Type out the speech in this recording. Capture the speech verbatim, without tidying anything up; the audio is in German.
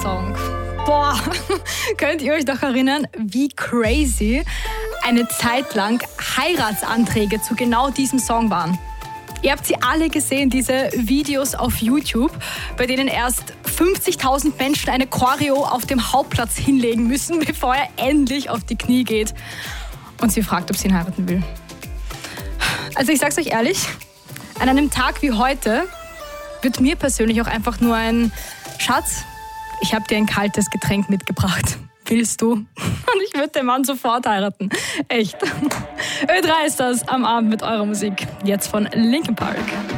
Song. Boah, könnt ihr euch doch erinnern, wie crazy eine Zeit lang Heiratsanträge zu genau diesem Song waren? Ihr habt sie alle gesehen, diese Videos auf YouTube, bei denen erst fünfzigtausend Menschen eine Choreo auf dem Hauptplatz hinlegen müssen, bevor er endlich auf die Knie geht und sie fragt, ob sie ihn heiraten will. Also ich sag's euch ehrlich, an einem Tag wie heute wird mir persönlich auch einfach nur ein Schatz, ich habe dir ein kaltes Getränk mitgebracht. Willst du? Und ich würde den Mann sofort heiraten. Echt. Ö drei ist das am Abend mit eurer Musik. Jetzt von Linkin Park.